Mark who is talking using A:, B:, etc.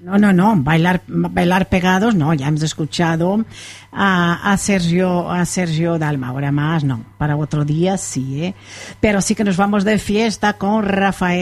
A: No, bailar pegados, no, ya hemos escuchado a Sergio Dalma, ahora más no, para otro día sí, pero sí que nos vamos de fiesta con Rafael